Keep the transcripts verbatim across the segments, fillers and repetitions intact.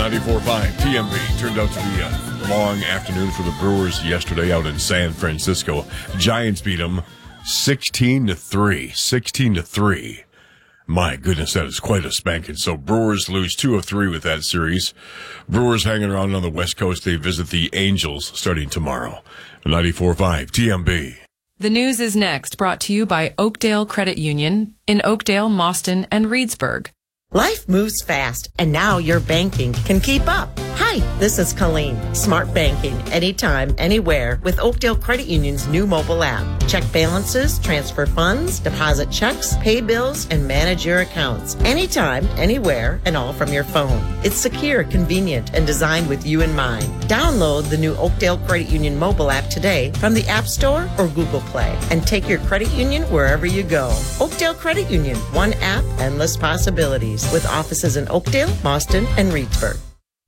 ninety-four point five T M B. Turned out to be a long afternoon for the Brewers yesterday out in San Francisco. Giants beat them sixteen to three. sixteen to three. My goodness, that is quite a spanking. So Brewers lose two of three with that series. Brewers hanging around on the West Coast. They visit the Angels starting tomorrow. ninety-four point five T M B. The news is next, brought to you by Oakdale Credit Union in Oakdale, Mauston, and Reedsburg. Life moves fast, and now your banking can keep up. Hi, this is Colleen. Smart banking, anytime, anywhere, with Oakdale Credit Union's new mobile app. Check balances, transfer funds, deposit checks, pay bills, and manage your accounts. Anytime, anywhere, and all from your phone. It's secure, convenient, and designed with you in mind. Download the new Oakdale Credit Union mobile app today from the App Store or Google Play, and take your credit union wherever you go. Oakdale Credit Union, one app, endless possibilities. With offices in Oakdale, Mauston, and Reedsburg.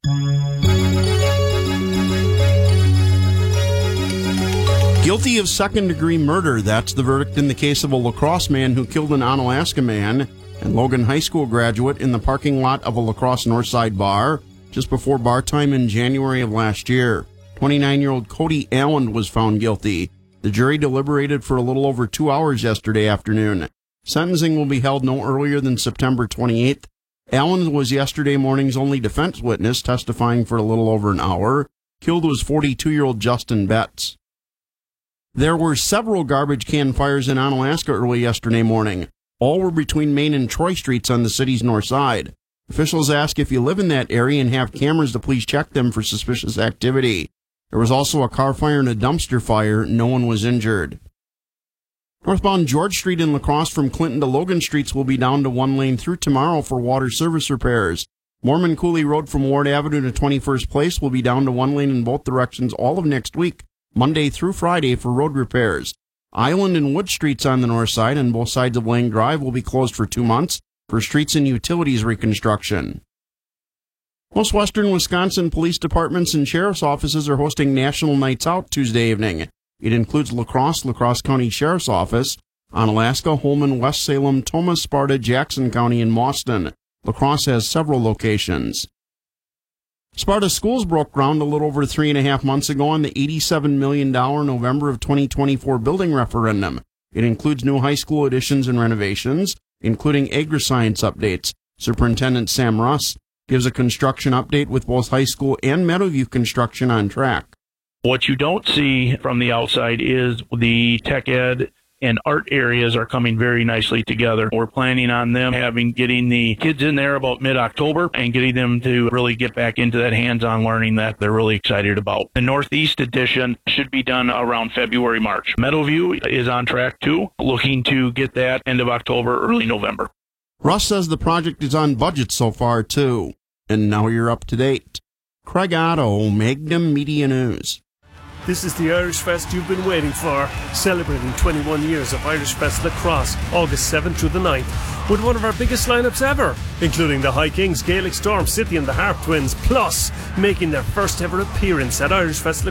Guilty of second-degree murder. That's the verdict in the case of a La Crosse man who killed an Onalaska man and Logan High School graduate in the parking lot of a La Crosse Northside bar just before bar time in January of last year. twenty-nine-year-old Cody Allen was found guilty. The jury deliberated for a little over two hours yesterday afternoon. Sentencing will be held no earlier than September twenty-eighth. Allen was yesterday morning's only defense witness, testifying for a little over an hour. Killed was forty-two-year-old Justin Betts. There were several garbage can fires in Onalaska early yesterday morning. All were between Main and Troy Streets on the city's north side. Officials ask if you live in that area and have cameras to please check them for suspicious activity. There was also a car fire and a dumpster fire. No one was injured. Northbound George Street in La Crosse from Clinton to Logan Streets will be down to one lane through tomorrow for water service repairs. Mormon Cooley Road from Ward Avenue to twenty-first Place will be down to one lane in both directions all of next week, Monday through Friday, for road repairs. Island and Wood Streets on the north side and both sides of Lang Drive will be closed for two months for streets and utilities reconstruction. Most western Wisconsin police departments and sheriff's offices are hosting National Nights Out Tuesday evening. It includes La Crosse, La Crosse County Sheriff's Office, Onalaska, Holman, West Salem, Tomah, Sparta, Jackson County, and Mauston. La Crosse has several locations. Sparta Schools broke ground a little over three and a half months ago on the eighty-seven million dollars November of twenty twenty-four building referendum. It includes new high school additions and renovations, including agri-science updates. Superintendent Sam Russ gives a construction update with both high school and Meadowview construction on track. What you don't see from the outside is the tech ed and art areas are coming very nicely together. We're planning on them having getting the kids in there about mid-October and getting them to really get back into that hands-on learning that they're really excited about. The Northeast edition should be done around February, March. Meadowview is on track too, looking to get that end of October, early November. Russ says the project is on budget so far too. And now you're up to date. Craig Otto, Magnum Media News. This is the Irish Fest you've been waiting for, celebrating twenty-one years of Irish Fest La Crosse, August seventh through the ninth, with one of our biggest lineups ever, including the High Kings, Gaelic Storm, City and the Harp Twins, plus making their first ever appearance at Irish Fest La